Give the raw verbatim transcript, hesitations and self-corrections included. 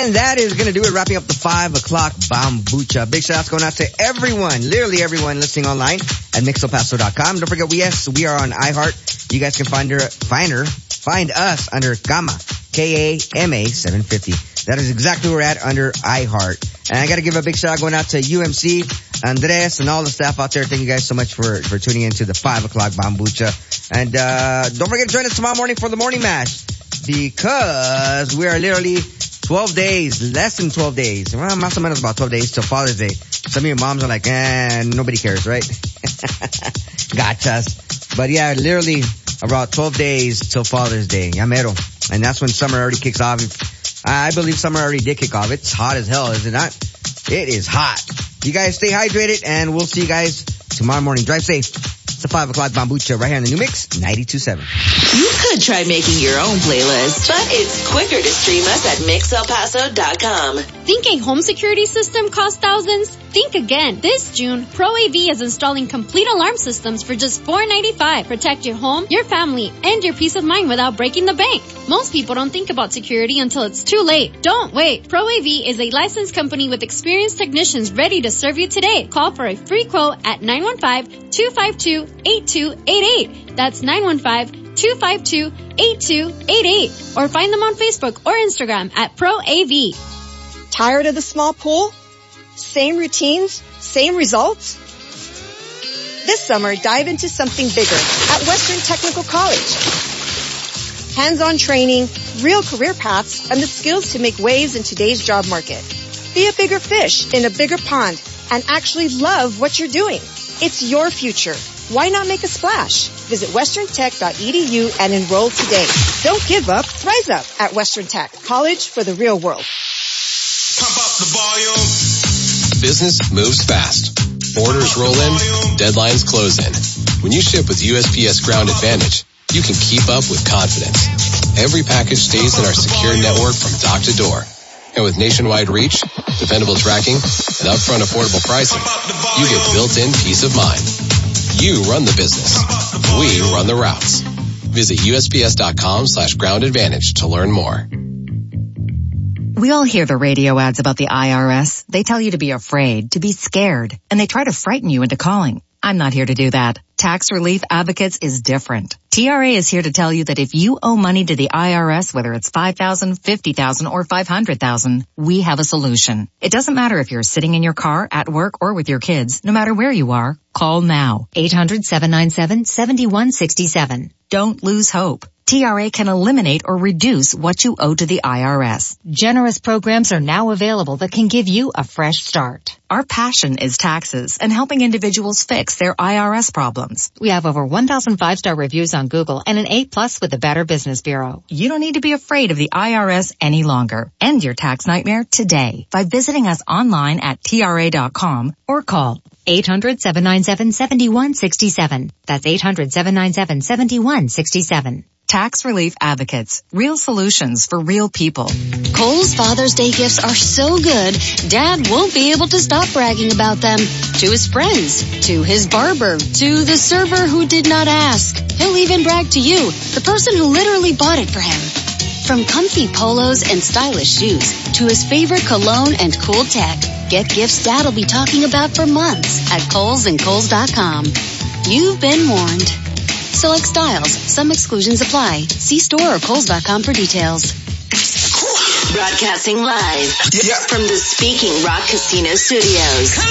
And that is going to do it, wrapping up the five o'clock Bambucha. Big shout outs going out to everyone, literally everyone listening online at mix el paso dot com. Don't forget, we, yes, we are on iHeart. You guys can find her, find her, find us under Kama, K A M A seven fifty. That is exactly where we're at, under iHeart. And I got to give a big shout out going out to U M C, Andres, and all the staff out there. Thank you guys so much for, for tuning in to the five o'clock Bambucha. And, uh, don't forget to join us tomorrow morning for the morning mash, because we are literally twelve days, less than twelve days. Well, más o menos about twelve days till Father's Day. Some of your moms are like, eh, nobody cares, right? Gotchas. But yeah, literally about twelve days till Father's Day. Yamero. And that's when summer already kicks off. I believe summer already did kick off. It's hot as hell, is it not? It is hot. You guys stay hydrated, and we'll see you guys tomorrow morning. Drive safe. It's the five o'clock Bambucha right here on the New Mix ninety-two point seven. You could try making your own playlist, but it's quicker to stream us at mix el paso dot com. Think a home security system costs thousands? Think again. This June, ProAV is installing complete alarm systems for just four ninety-five. Protect your home, your family, and your peace of mind without breaking the bank. Most people don't think about security until it's too late. Don't wait. ProAV is a licensed company with experienced technicians ready to serve you today. Call for a free quote at nine one five, two five two, eight two eight eight. That's nine one five, two five two, eight two eight eight. Or find them on Facebook or Instagram at ProAV. Tired of the small pool? Same routines? Same results? This summer, dive into something bigger at Western Technical College. Hands-on training, real career paths, and the skills to make waves in today's job market. Be a bigger fish in a bigger pond and actually love what you're doing. It's your future. Why not make a splash? Visit western tech dot e d u and enroll today. Don't give up, rise up at Western Tech, college for the real world. Pump up the volume. Business moves fast. Orders roll in, deadlines close in. When you ship with U S P S Ground Advantage, you can keep up with confidence. Every package stays in our secure network from dock to door. And with nationwide reach, dependable tracking, and upfront affordable pricing, you get built-in peace of mind. You run the business. We run the routes. Visit U S P S dot com slash ground advantage to learn more. We all hear the radio ads about the I R S. They tell you to be afraid, to be scared, and they try to frighten you into calling. I'm not here to do that. Tax Relief Advocates is different. T R A is here to tell you that if you owe money to the I R S, whether it's five thousand dollars, fifty thousand dollars, or five hundred thousand dollars, we have a solution. It doesn't matter if you're sitting in your car, at work, or with your kids. No matter where you are, call now. eight hundred, seven nine seven, seven one six seven. Don't lose hope. T R A can eliminate or reduce what you owe to the I R S. Generous programs are now available that can give you a fresh start. Our passion is taxes and helping individuals fix their I R S problems. We have over one thousand five-star reviews on Google and an A plus with the Better Business Bureau. You don't need to be afraid of the I R S any longer. End your tax nightmare today by visiting us online at T R A dot com or call eight hundred, seven nine seven, seven one six seven. That's eight hundred, seven nine seven, seven one six seven. Tax Relief Advocates. Real solutions for real people. Kohl's Father's Day gifts are so good, Dad won't be able to stop bragging about them. To his friends, to his barber, to the server who did not ask. He'll even brag to you, the person who literally bought it for him. From comfy polos and stylish shoes to his favorite cologne and cool tech, get gifts Dad'll be talking about for months at Kohl's and Kohl's dot com. You've been warned. Select styles. Some exclusions apply. See store or Kohl's dot com for details. Broadcasting live yeah. from the Speaking Rock Casino Studios.